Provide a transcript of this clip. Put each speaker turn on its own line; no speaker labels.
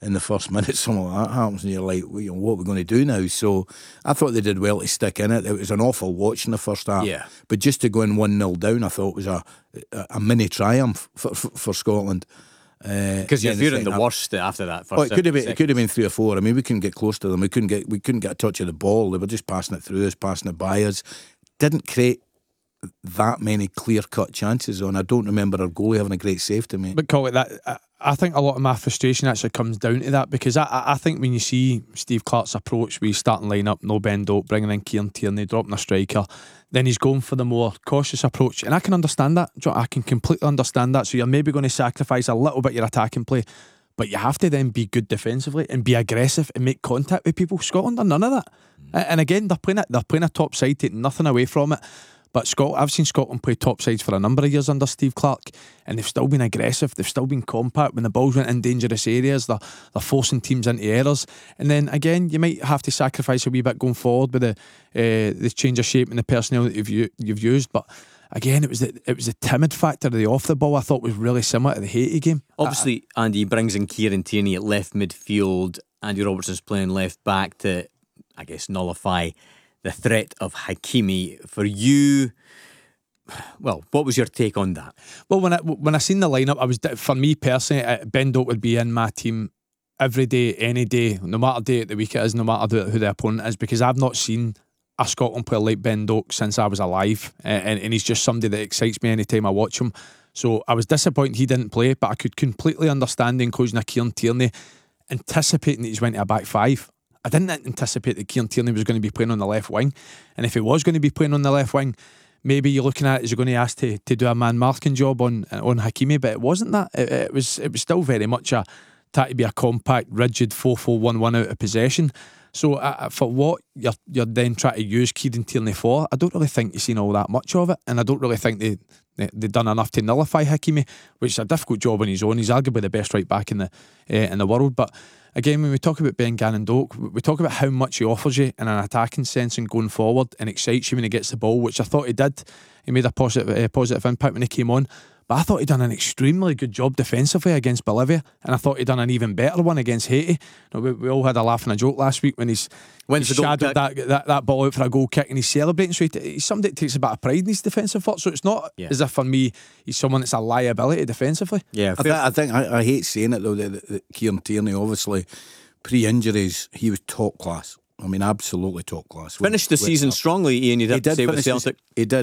in the first minute, something like that happens, and you're like, well, what are we going to do now? So I thought they did well to stick in it. It was an awful watch in the first half.
Yeah.
But just to go in 1-0 down, I thought it was a mini triumph for Scotland.
Because you're fearing the worst after that.
It could have been 3 or 4. I mean, we couldn't get close to them. We couldn't get a touch of the ball. They were just passing it through us, passing it by us. Didn't create that many clear-cut chances on. I don't remember our goalie having a great save to me.
But call it that. I think a lot of my frustration actually comes down to that, because I think when you see Steve Clarke's approach, we starting line up, no Ben Doak, bringing in Kieran Tierney, dropping a striker, then he's going for the more cautious approach, and I can understand that. I can completely understand that. So you're maybe going to sacrifice a little bit your attacking play, but you have to then be good defensively and be aggressive and make contact with people. Scotland are none of that. And again, they're playing a top side, taking nothing away from it. But I've seen Scotland play top sides for a number of years under Steve Clarke, and they've still been aggressive, they've still been compact. When the balls went in dangerous areas, they're forcing teams into errors. And then again, you might have to sacrifice a wee bit going forward with the change of shape and the personnel that you've used. But again, it was the timid factor of the off the ball I thought was really similar to the Haiti game.
Obviously, Andy brings in Kieran Tierney at left midfield. Andy Robertson's playing left back to, I guess, nullify the threat of Hakimi. For you, well, what was your take on that?
Well, when I seen the lineup, for me personally, Ben Doak would be in my team every day, any day, no matter day of the week it is, no matter who the opponent is, because I've not seen a Scotland player like Ben Doak since I was alive, and he's just somebody that excites me anytime I watch him. So I was disappointed he didn't play, but I could completely understand the inclusion of Kieran Tierney, anticipating that he's went to a back five. I didn't anticipate that Kieran Tierney was going to be playing on the left wing, and if he was going to be playing on the left wing, maybe you're looking at it as you're going to ask to do a man marking job on Hakimi, but it wasn't that. It was still very much to be a compact, rigid 4-4-1-1 out of possession. So for what you're then trying to use Kieran Tierney for, I don't really think you've seen all that much of it, and I don't really think they've done enough to nullify Hakimi, which is a difficult job on his own. He's arguably the best right back in the world. But again, when we talk about Ben Gannon Doak, we talk about how much he offers you in an attacking sense and going forward, and excites you when he gets the ball, which I thought he did. He made a positive impact when he came on. But I thought he'd done an extremely good job defensively against Bolivia, and I thought he'd done an even better one against Haiti. We all had a laugh and a joke last week when he shadowed that ball out for a goal kick, and he's celebrating. So he's somebody that takes a bit of pride in his defensive foot. So it's not as if for me he's someone that's a liability defensively.
Yeah, I hate saying it though, that Kieran Tierney, obviously pre-injuries, he was top class. I mean, absolutely top class.
Finished the season strongly, Ian. You did say with Celtic.
He did.